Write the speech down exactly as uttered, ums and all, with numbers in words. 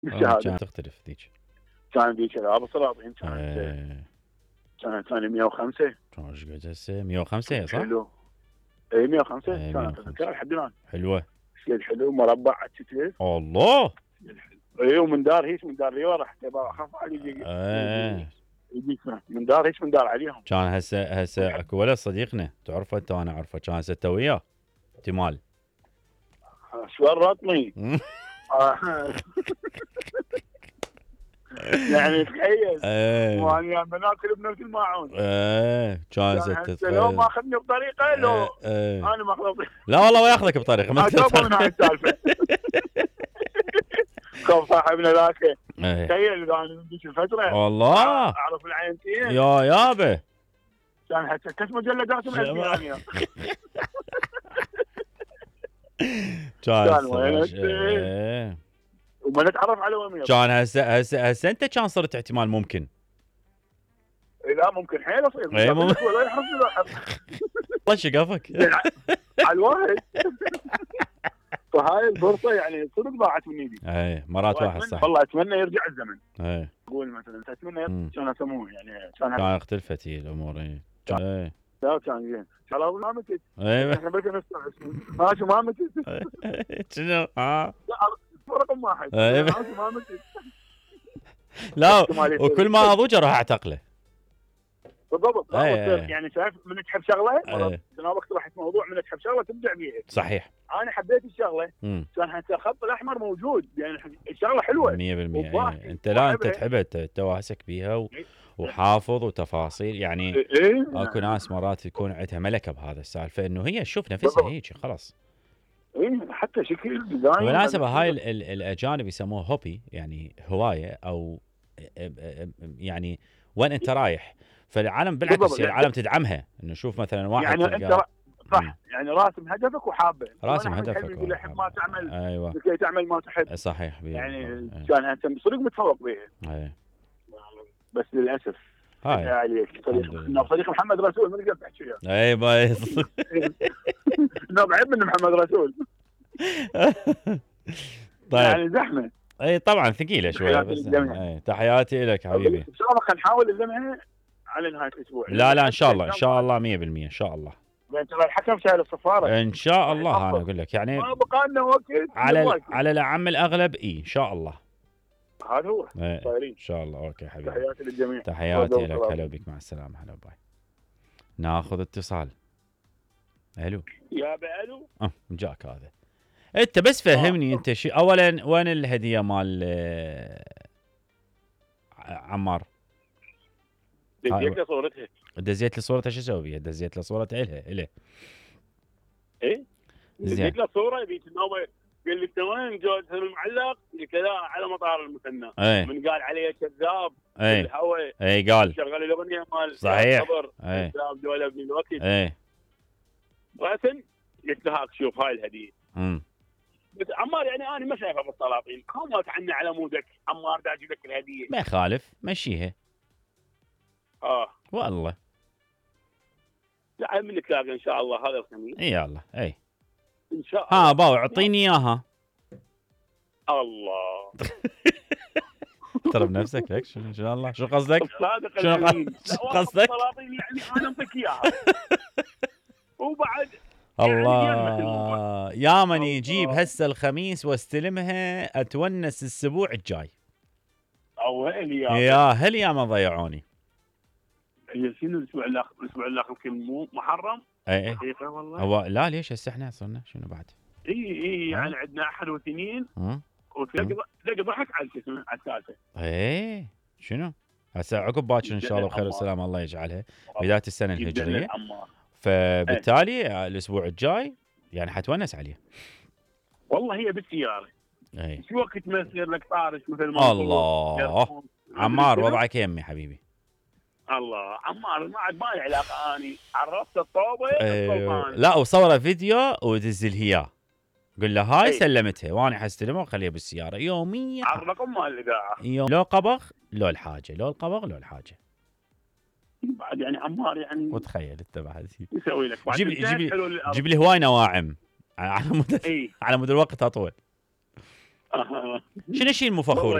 بالشهاده تختلف ذيك. كان ذيك ابو سلاطين كانت ايه كانت ثاني مية وخمسة. كان ايش قد هسه مية وخمسة صح؟ حلو. اي مية وخمسة ايه كانت مية وخمسة اتذكرها لحد الان. حلوه. شيء حلو مربع على الكتف. الله. اي ومن دار هيك من دار لورا حتى اخاف علي ايه يجيك من دار هيك من دار عليهم. كان هسه هسه اكو ولد صديقنا تعرفه انت وانا اعرفه كان هسه انت وياه احتمال شو الرطمي. يعني تخيل ايه وانا بناكل بنفس الماعون. ايه كان هسه لو ما اخذني بطريقه لو ايه. انا مخلوط. لا والله وياخذك بطريقه ما تقدر من هاي السالفه. كان صاحبنا ذاك تخيل انا ذيك الفتره والله اعرف العينتين يا يابا كان حتى كاس مجلدات مهديان يا كان وينك وما نتعرف على وين كان هسه هسه هسه انت كان صرت احتمال ممكن. لا ممكن حيل اصير. اي ممكن. ولا يحرص والله شقفك على الواحد. فهاي الفرصه يعني صدق ضاعت من ايدي. اي مرات واحد صح. والله اتمنى يرجع الزمن. اي اقول مثلا اتمنى كان اسموه يعني كان كان اختلفت هي الامور. اي اي لا كان زين. خلاص ما متت. اي احنا بس نسمع ماشي ما متت. شنو ها رقم واحد. ماشي ما متت. لا وكل ما اضوج اروح اعتقله. بالضبط. يعني شايف من تحب شغله جنابك تروح موضوع من تحب شغله تبدع بيها. صحيح. انا حبيت الشغله كان حتى الخط الاحمر موجود يعني الشغله حلوه مية بالمية. انت لا انت تحبها تواسك بيها و... وحافظ وتفاصيل يعني. إيه؟ اكو ناس مرات يكون عندها ملكه بهذا السالفه انه هي تشوف نفسها هيك خلاص. اي حتى شكل ديزاين. بالمناسبه هاي ال ال الاجانب يسموه هوبي يعني هوايه او يعني وين انت رايح. فالعالم بالعكس يعني العالم تدعمها انه شوف مثلا واحد يعني انت صح يعني راسم هدفك وحابه. راسم هدفك يقول يحب ما تعمل. ايوه لكي تعمل ما تحب. صحيح يعني كان انت صدق متفوق بها. اي بس للاسف هاي عليك صديق صديق محمد رسول من قبل تحكي وياه. اي ما نوب عيب من محمد رسول. طيب يعني زحمه. اي طبعا ثقيله شويه بس اي تحياتي لك حبيبي. ان شاء الله نحاول نلمها على نهايه الاسبوع. لا لا ان شاء الله ان شاء الله مية بالمية ان شاء الله. ترى الحكم شايل الصفاره ان شاء الله. انا اقول لك يعني ما بقى لنا وقت على على العام الاغلب اي ان شاء الله. هذا هو طايرين ان شاء الله. اوكي حبيبي تحياتي للجميع. تحياتي لك. هلا بك مع السلامه. هلا باي. ناخذ اتصال. الو يا بالو. اه جاك هذا. انت بس فهمني آه. انت شيء اولا وين الهديه مال عمار؟ دزيت له صورتها. دزيت له صورتها شو اسوي بيها؟ دزيت له صورتها الها الها ايه دزيت له صوره يبي تناوي. قال لي انت وين جوزها المعلق؟ قلت له على مطار المثنى. ايه. من قال عليه كذاب ايه. بالهواء. اي قال شغل الاغنيه مال صحيح. ايه. كذاب دول ابن الوقت. ايه راسا قلت له هاك شوف هاي الهديه. امم بس عمار يعني انا ما شايفها بالسلاطين. قامت عنا على مودك عمار دا اجيب لك الهديه. ما يخالف مشيها. اه والله لا من نتلاقى ان شاء الله هذا الخميس. اي يلا اي ان شاء الله. ها باو اعطيني اياها. الله ترى بنفسك لك شنو ان شاء الله. شو قصدك؟ صادق شو قصدك؟ السلاطين يعني انا اعطيك اياها. وبعد الله يا من يجيب هسه الخميس واستلمها اتونس الاسبوع الجاي. اويلي يا يا هل يا ما ضيعوني. هي شنو الاسبوع الاخر؟ الاسبوع الاخر يمكن مو محرم. اي اي والله هو لا ليش هسه احنا صرنا شنو بعد؟ اي اي يعني عندنا احد واثنين وتلقى تلقى ضحك على الاسم على الثالثه. اي شنو؟ هسه عقب باكر ان شاء الله بخير وسلام الله يجعلها بدايه السنه الهجريه. فبالتالي الاسبوع الجاي يعني حتونس عليه. والله هي بالسياره. اي شو وقت ما يصير لك طارش مثل ما الله عمار وضعك يمي حبيبي. الله عمار ما عاد مالي علاقه اني عرفت الطوبه. أيوه. لا وصوره فيديو ودزل هي قل له هاي. أي. سلمتها وانا حستلمها وخليها بالسياره يوميا على الرقم مال الاذاعه. يوم لو قبغ لو الحاجه لو القبغ لو الحاجه. بعد يعني عمار يعني وتخيل انت بعد يسوي لك جيب لي جيب لي جيب لي هواي نواعم على مدى. أي. على مدى الوقت اطول. أه. شنو الشيء المفخور